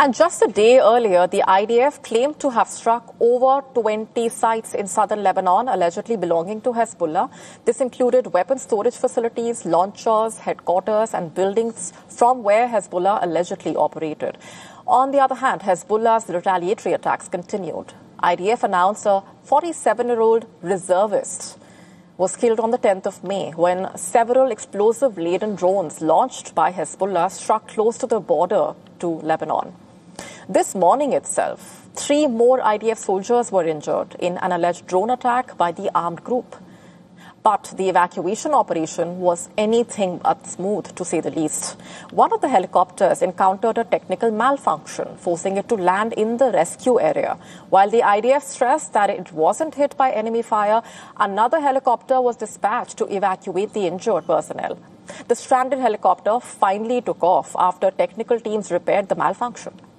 And just a day earlier, the IDF claimed to have struck over 20 sites in southern Lebanon, allegedly belonging to Hezbollah. This included weapon storage facilities, launchers, headquarters, and buildings from where Hezbollah allegedly operated. On the other hand, Hezbollah's retaliatory attacks continued. IDF announced a 47-year-old reservist was killed on the 10th of May when several explosive-laden drones launched by Hezbollah struck close to the border to Lebanon. This morning itself, 3 more IDF soldiers were injured in an alleged drone attack by the armed group. But the evacuation operation was anything but smooth, to say the least. One of the helicopters encountered a technical malfunction, forcing it to land in the rescue area. While the IDF stressed that it wasn't hit by enemy fire, another helicopter was dispatched to evacuate the injured personnel. The stranded helicopter finally took off after technical teams repaired the malfunction.